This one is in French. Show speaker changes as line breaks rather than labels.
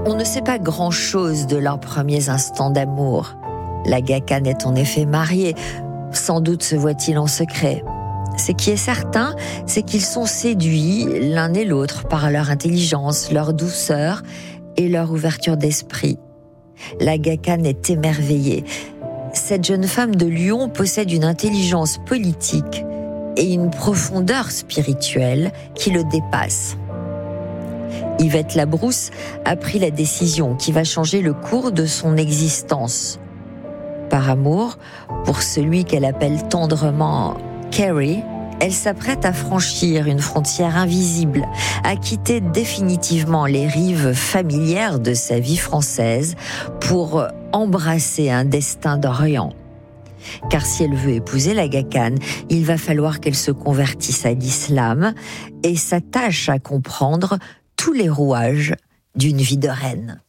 On ne sait pas grand-chose de leurs premiers instants d'amour. L'Aga Khan est en effet marié. Sans doute se voit-il en secret. Ce qui est certain, c'est qu'ils sont séduits l'un et l'autre par leur intelligence, leur douceur et leur ouverture d'esprit. L'Aga Khan est émerveillée. Cette jeune femme de Lyon possède une intelligence politique et une profondeur spirituelle qui le dépasse. Yvette Labrousse a pris la décision qui va changer le cours de son existence. Par amour pour celui qu'elle appelle tendrement Carrie, elle s'apprête à franchir une frontière invisible, à quitter définitivement les rives familières de sa vie française pour embrasser un destin d'Orient. Car si elle veut épouser l'Aga Khan, il va falloir qu'elle se convertisse à l'islam et s'attache à comprendre tous les rouages d'une vie de reine.